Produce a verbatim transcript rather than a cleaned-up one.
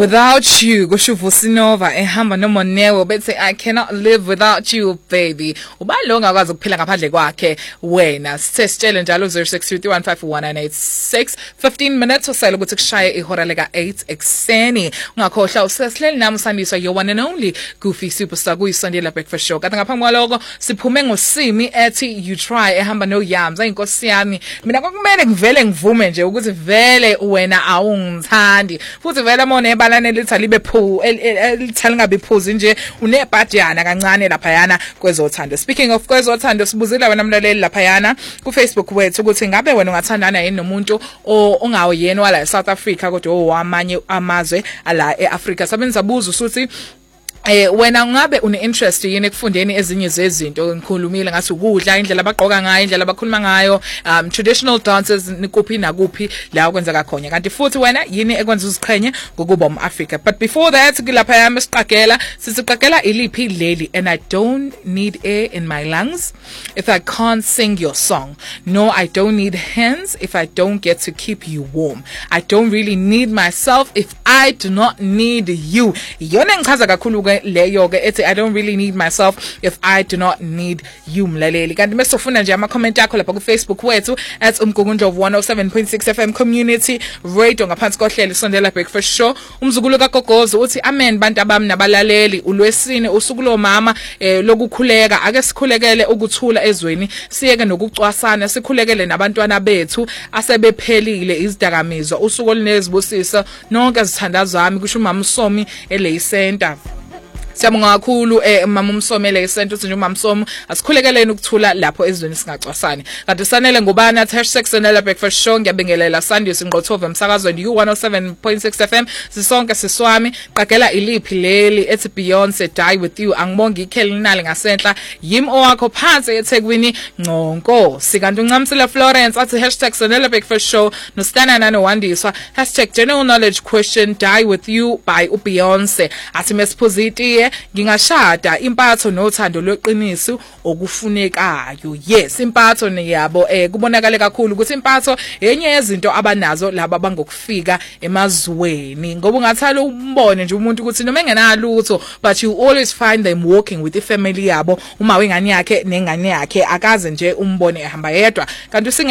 Without you, kusho Vusinova ehamba noMonewe bethi I cannot live without you baby. Ubani lo ongakwazi ukuphila ngaphandle kwakhe wena? Sithe sitshele njalo zero six two three one five one nine eight six fifteen minutes usayela ukuthi kushaye ihora leka eight ekseni. Ungakhohlwa usesihleli nami usandiswa your one and only Goofy Superstar kuyisondela breakfast show. Kanti ngaphambi kwaloko siphume ngosimi ethi you try ehamba no Yams. Ayinkosi yami mina kwakumele ngivele ngivume nje ukuthi vele wena awungithandi futhi vele mona ebalane lithi libe phu elithali ngabe phuzi nje unebhadjana kancane lapha yana kwezothando. Speaking of kwezothando sibuzile wena mlaleli lapha yana ku Facebook wethu ukuthi ngabe wena ungathandana yini nomuntu ongawuyena wala eSouth Africa kodwa owamanye amazwe ala eAfrica. Sabenza buza usuthi Eh wena ngabe une interest yini ekufundeni ezinye zezinto ngikhulumile ngathi ukudla indlela abagqoka ngayo indlela abakhuluma ngayo um traditional dances nikuphi nakuphi la okwenzeka khona kanti futhi wena yini ekwenza uziqhenye ngokuba umAfrica. But before that kulapha yami siqagela sisiqagela iliphi leli and I don't need air in my lungs if I can't sing your song. No, I don't need hands if I don't get to keep you warm. I don't really need myself if I do not need you. Yona ngichaza kakhulu leyo ke ethi I don't really need myself if I do not need you mlaleli. Kanti mesofuna nje ama comment akho lapha ku Facebook wethu at umgungundlovu one oh seven point six F M community radio ngaphansi kohlelo sondela breakfast show. Umzukulu kaGogozo uthi amen bantu abami nabalaleli ulwesine usuku lomama eh, lokukhuleka ake sikhulekele ukuthula ezweni siyeke nokucwasana sikhulekele nabantwana bethu asebephelile izidakamizwa usuku olunezibusiso nonke zithandazwa zami kusho uMama Somi ele center. Siyabonga kakhulu eh mama umsomele isento nje umama Msomo asikhulekeleni ukuthula lapho ezweni singacwasani. Kanti sanele ngubani at hashtag sonela breakfast show ngiyabingelela Sandile Singqothove emsakazweni U one oh seven point six F M sisonke siswami qagela iliphi leli ethi Beyonce Die With You angibonga ikhelinali ngasenhla yimi owakho phansi eThekwini Nconko sikanti uncamsile Florence athi hashtag sonela breakfast show nostana nano wandiswa hashtag general knowledge question Die With You by uBeyonce athi mesphuziti ngingashada impatho nothando lweqiniso okufunekayo. Yes impatho niyabo eh kubonakala kakhulu ukuthi impatho yenye yezinto abanazo laba bangokufika emazweni ngoba ungathala umbone nje umuntu ukuthi noma engenalutho but you always find them walking with the family yabo uma wengane yakhe nengane yakhe akaze nje umbone ehamba yedwa kanti